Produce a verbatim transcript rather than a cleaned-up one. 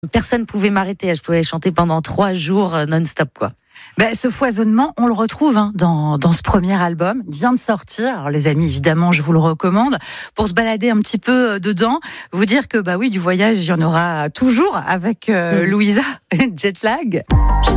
Personne pouvait m'arrêter. Je pouvais chanter pendant trois jours euh, non-stop, quoi. Ben, ce foisonnement, on le retrouve hein, dans, dans ce premier album. Il vient de sortir. Alors, les amis, évidemment, je vous le recommande. Pour se balader un petit peu dedans, vous dire que, bah oui, du voyage, il y en aura toujours avec euh, Louisa, Jetlag.